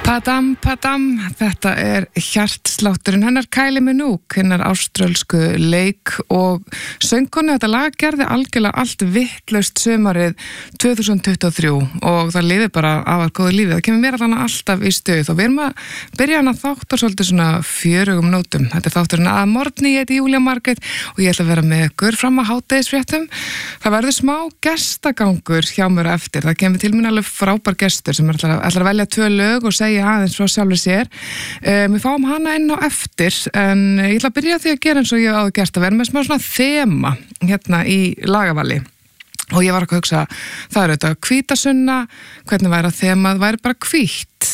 Padam, padam, þetta hjartslátturinn hennar Kylie Minogue, hennar áströlsku leik og söngkonu. Þetta lag gerði algjörlega allt vitlaust sumarið 2023 og það liði bara afar góðu lífi. Það kemur mér allan alltaf í stuð og við erum að byrja hann að þáttar svolítið svona fjörugum nótum. Þetta þátturinn að morgni, ég heiti Júlía Margrét og ég ætla að vera með ykkur fram að hádegisfréttum. Það verður smá gestagangur hjá mér eftir. Það kemur til mín alveg frábær gestur sem ætlar að velja 2 lög og segja aðeins frá sjálfur sér. Við fáum hana inn á eftir en ég ætla að byrja því að gera eins og ég áður gert að vera með smá svona þema hérna í lagavali og ég var að hugsa, það er auðvitað hvítasunna, hvernig væri að þemað væri bara hvítt.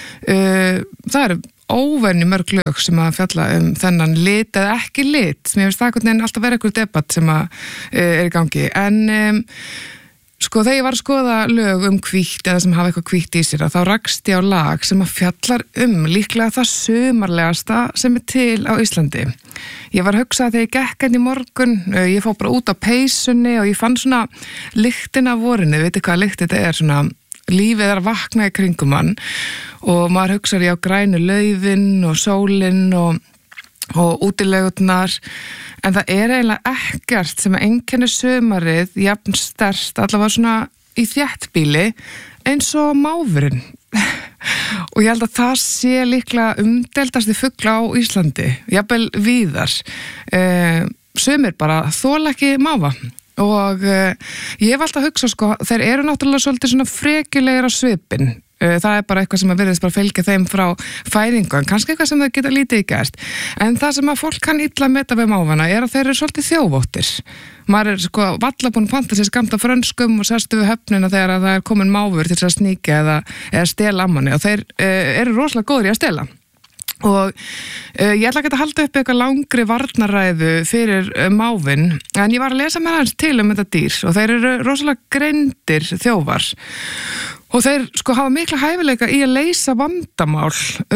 Það eru óvenju mörg lög sem að fjalla þennan lit eða ekki lit. Mér finnst það hvernig alltaf vera einhver debatt sem að er í gangi en sko þegar ég var að skoða lög hvítt eða sem hafa eitthvað hvítt í sér þá rakst ég á lag sem að fjallar líklega það sumarlegasta sem er til á Íslandi. Ég var að hugsa þegar ég gekk í morgun, ég fór bara út á peysunni og ég fann svona lyktina af vorinu, veitir hvað lykt þetta er, svona lífið að vakna í kringum hann og maður hugsaði á grænu laufin og sólin og útilegurnar en það er eiginlega ekkert sem að einkennir sumarið jafn sterkt allavega svona í þéttbýli eins og máfurinn og ég held að það sé líklega umdeildasti fugl á Íslandi jafnvel víðar sumir bara þola ekki máfa og ég hef alltaf hugsað sko þeir eru náttúrulega svolítið svona frekjulegir á svipinn. Það er bara eitthvað sem að virðist bara fylgja þeim frá fæðingu en kannski eitthvað sem þau geta lítið gert en það sem að fólk kann illa meta við máfana er að þeir eru svolítið þjófóttir. Maður er sko valla búin að panta sér skammt af frönskum og sestu við höfnina þegar það er komin máfur til að sníkja eða stela ammanni og þeir eru rosalega góðir í að stela. Og ég ætla ekki að halda upp eitthvað langri varnarræðu fyrir máfinn en ég var að lesa með hans til þetta dýr og þeir eru rosalega greindir þjófar og þeir sko hafa mikla hæfileika í að leysa vandamál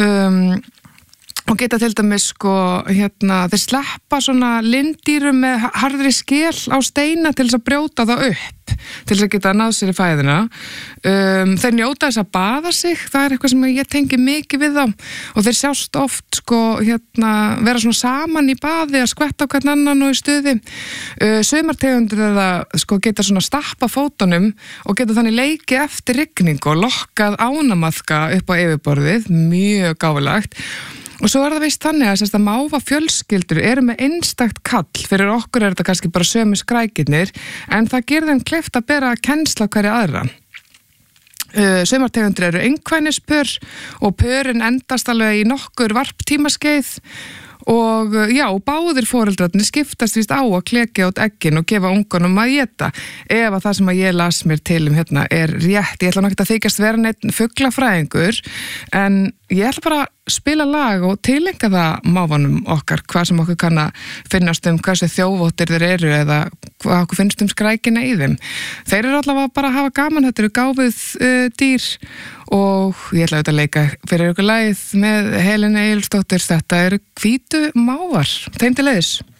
og geta til dæmis sko þeir sleppa svona linddýrum með harðri skel á steina til þess að brjóta það upp til þess að geta náð sér í fæðina. Þeir njóta þess að baða sig, það er eitthvað sem ég tengi mikið við þá og þeir sjást oft sko vera svona saman í baði að skvetta á hvern annan og í stuði. Sumartegundir þeirra sko geta svona stappa fótunum og geta þannig leikið eftir rigningu og lokkað ánamaðka upp á yfirborðið, mjög gáfulegt. Og svo er það víst þannig að máva fjölskyldur eru með einstakt kall, fyrir okkur er þetta kannski bara sömu skrækirnir, en það gerir þeim kleift að bera kennsl á hverja aðra. Sumartegundir eru einkvænispör og pörin endast alveg í nokkur varptímaskeið og já, báðir foreldrarnir skiptast víst á að klekja út eggin og gefa ungunum að éta ef að það sem að ég las mér til hérna er rétt. Ég ætla nokkið að þykjast vera neitt fuglafræðingur en ég ætla bara að spila lag og tilenga það máfanum okkar hvað sem okkur kann að finnast hversu þjófóttir þeir eru eða hvað okkur finnst skrækina í þeim. Þeir eru allavega bara að hafa gaman, þetta eru gáfuð dýr og ég ætla að leika fyrir ykkur lagið með Helenu Egilsdóttir. Þetta eru hvítu mávar, þeim til leiðis.